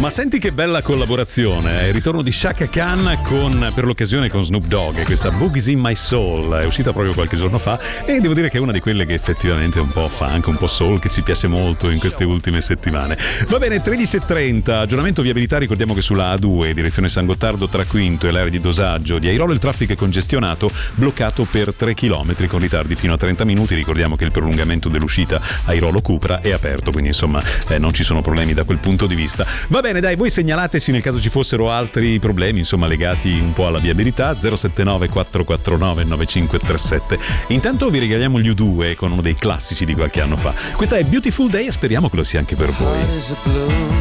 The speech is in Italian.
Ma senti che bella collaborazione, il ritorno di Chaka Khan per l'occasione con Snoop Dogg, questa Boogie's in My Soul è uscita proprio qualche giorno fa e devo dire che è una di quelle che effettivamente è un po' funk, un po' soul, che ci piace molto in queste ultime settimane. Va bene, 13:30, aggiornamento viabilità, ricordiamo che sulla A2 direzione San Gottardo tra Quinto e l'area di dosaggio di Airolo il traffico è congestionato, bloccato per 3 km con ritardi fino a 30 minuti, ricordiamo che il prolungamento dell'uscita Airolo-Cupra è aperto, quindi insomma non ci sono problemi da quel punto di vista. Va bene, dai, voi segnalateci nel caso ci fossero altri problemi, insomma, legati un po' alla viabilità. 079 449 9537. Intanto vi regaliamo gli U2 con uno dei classici di qualche anno fa. Questa è Beautiful Day e speriamo che lo sia anche per voi.